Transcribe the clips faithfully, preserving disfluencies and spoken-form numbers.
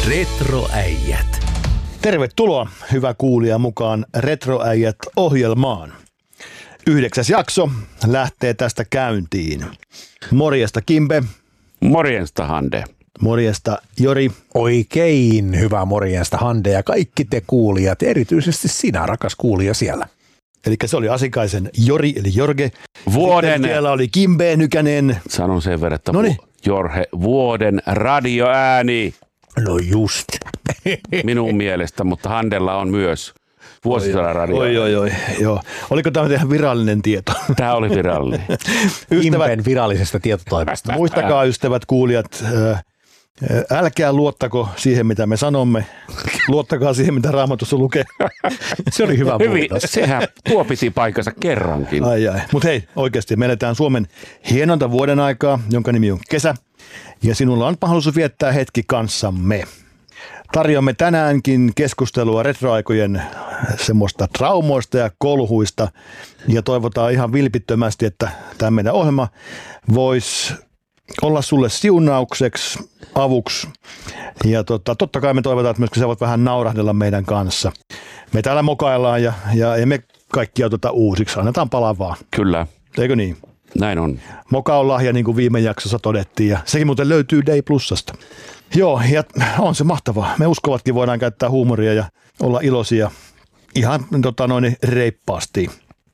Retroäijät. Tervetuloa, hyvä kuulija, mukaan Retroäijät-ohjelmaan. Yhdeksäs jakso lähtee tästä käyntiin. Morjesta Kimbe. Morjesta Hande. Morjesta Jori. Oikein hyvää morjesta Hande ja kaikki te kuulijat, erityisesti sinä rakas kuulija siellä. Eli se oli Asikaisen Jori eli Jorge. Vuoden. Sitten siellä oli Kimbe Nykänen. Sanon sen verran, että Noniin. Jorge, vuoden radioääni. No just. Minun mielestä, mutta Handella on myös vuosisadan radio. Oi, oi, oi. Joo. Oliko tämä ihan virallinen tieto? Tämä oli virallinen. Ystävät, Kimben virallisesta tietotoimesta. muistakaa ystävät kuulijat, äh, älkää luottako siihen, mitä me sanomme. Luottakaa siihen, mitä Raamatussa lukee. Se oli hyvä Hyvin, muutos. sehän tuo piti paikkansa kerrankin. Ai ai. Mutta hei, oikeasti me eletään Suomen hienonta vuoden aikaa, jonka nimi on kesä. Ja sinulla on mahdollisuus viettää hetki kanssamme. Tarjoamme tänäänkin keskustelua retroaikojen semmoista traumoista ja kolhuista. Ja toivotaan ihan vilpittömästi, että tämä meidän ohjelma voisi olla sulle siunaukseksi, avuksi. Ja tota, totta kai me toivotaan, että myöskin sä voit vähän naurahdella meidän kanssa. Me täällä mokaillaan ja, ja emme kaikki oteta uusiksi. Annetaan palaa vaan. Kyllä, Eikö niin? näin on. Moka on lahja, niin kuin viime jaksossa todettiin, ja sekin muuten löytyy Day Plusasta. Joo, ja on se mahtavaa. Me uskovatkin voidaan käyttää huumoria ja olla iloisia ihan tota, noin reippaasti.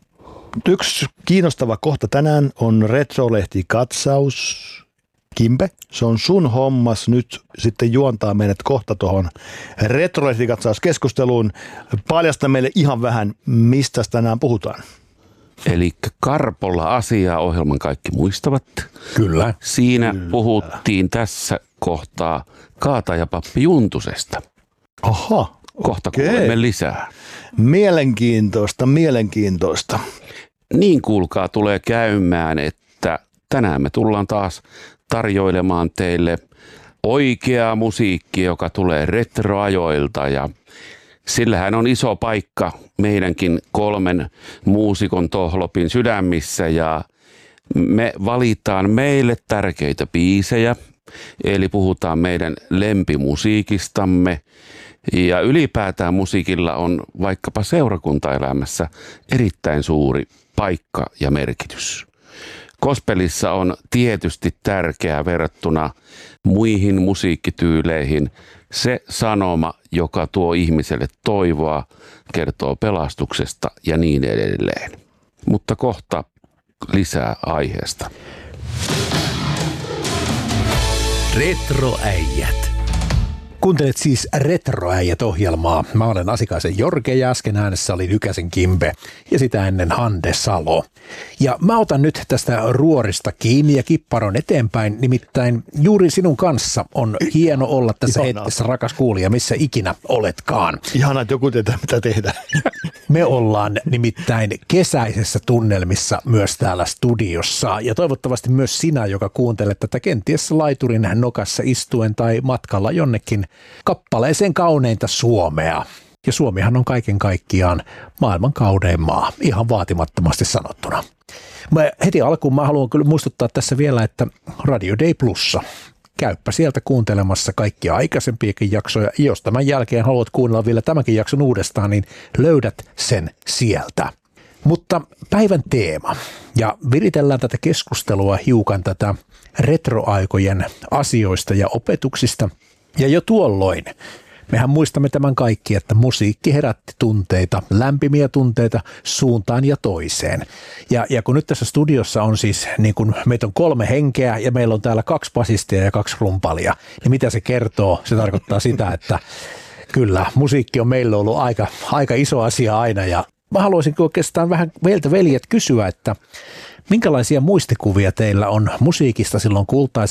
Yksi kiinnostava kohta tänään on Retrolehti-katsaus. Kimbe, se on sun hommas nyt sitten juontaa meidät kohta tuohon Retrolehti-katsauskeskusteluun. Paljasta meille ihan vähän, mistä tänään puhutaan. Eli Karpolla asiaa ohjelman kaikki muistavat. Kyllä. Siinä Kyllä. puhuttiin tässä kohtaa Kaatajapappi Juntusesta. Aha, Kohta okei. kuulemme lisää. Mielenkiintoista, mielenkiintoista. Niin kuulkaa tulee käymään, että tänään me tullaan taas tarjoilemaan teille oikeaa musiikkia, joka tulee retroajoilta ja sillähän on iso paikka meidänkin kolmen muusikon tohlopin sydämissä ja me valitaan meille tärkeitä biisejä, eli puhutaan meidän lempimusiikistamme ja ylipäätään musiikilla on vaikkapa seurakuntaelämässä erittäin suuri paikka ja merkitys. Gospelissa on tietysti tärkeää verrattuna muihin musiikkityyleihin se sanoma, joka tuo ihmiselle toivoa, kertoo pelastuksesta ja niin edelleen. Mutta kohta lisää aiheesta. Retroäijät. Kuuntelet siis Retroäijät-ohjelmaa. Mä olen Asikaisen Jorge ja äsken äänessä oli Nykäsen Kimbe ja sitä ennen Hande Salo. Ja mä otan nyt tästä ruorista kiinni ja kipparon eteenpäin. Nimittäin juuri sinun kanssa on hieno olla tässä Ihanaa. hetkessä, rakas kuulija, missä ikinä oletkaan. Ihanaa, että joku tietää, mitä tehdään. Me ollaan nimittäin kesäisessä tunnelmissa myös täällä studiossa ja toivottavasti myös sinä, joka kuuntelet tätä kenties laiturin nokassa istuen tai matkalla jonnekin kappaleeseen kauneinta Suomea. Ja Suomihan on kaiken kaikkiaan maailman kaunein maa, ihan vaatimattomasti sanottuna. Mä heti alkuun mä haluan kyllä muistuttaa tässä vielä, että Radio Day Plussa. Käyppä sieltä kuuntelemassa kaikkia aikaisempiakin jaksoja. Jos tämän jälkeen haluat kuunnella vielä tämänkin jakson uudestaan, niin löydät sen sieltä. Mutta päivän teema. Ja viritellään tätä keskustelua hiukan tätä retroaikojen asioista ja opetuksista. Ja jo tuolloin, mehän muistamme tämän kaikki, että musiikki herätti tunteita, lämpimiä tunteita suuntaan ja toiseen. Ja, ja kun nyt tässä studiossa on siis, niin kun meitä on kolme henkeä ja meillä on täällä kaksi basistia ja kaksi rumpalia, niin mitä se kertoo? Se tarkoittaa sitä, että kyllä musiikki on meille ollut aika, aika iso asia aina. Ja mä haluaisin oikeastaan vähän meiltä veljet kysyä, että minkälaisia muistikuvia teillä on musiikista silloin kultaisella